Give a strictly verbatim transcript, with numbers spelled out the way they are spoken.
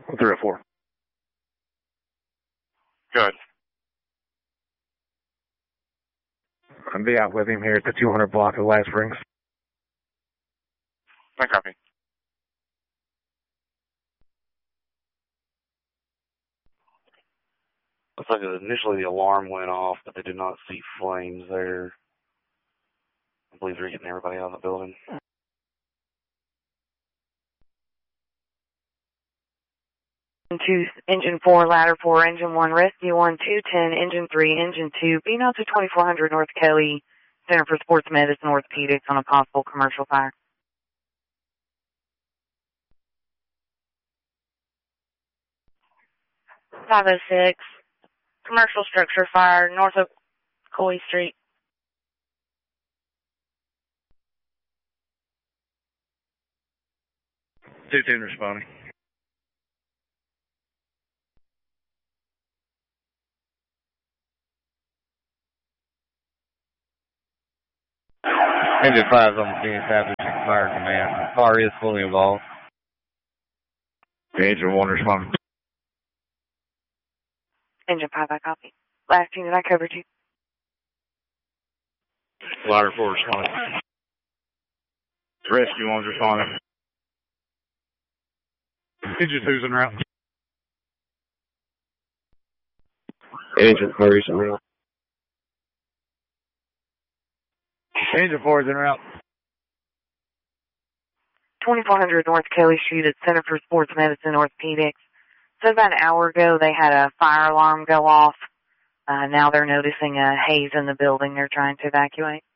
three oh four. Good. I'll be out with him here at the two hundred block of Live Springs. I copy. Looks like initially the alarm went off, but they did not see flames there. I believe they're getting everybody out of the building. Two, engine four, ladder four, engine one, rescue one, two ten, engine three, engine two, be now to twenty-four hundred North Kelly, Center for Sports Medicine Orthopedics on a possible commercial fire. five oh six, commercial structure fire, north of Coy Street. two ten responding. Engine five is on the scene, establishing fire command. Car is fully involved. Engine one responding. Engine five, I copy. Last unit, I covered you. Ladder four responding. Rescue one's responding. Engine two's en route. Engine three is en route. Engine four is en route. twenty-four hundred North Kelly Street at Center for Sports Medicine Orthopedics. So about an hour ago, they had a fire alarm go off. Uh, now they're noticing a haze in the building they're trying to evacuate.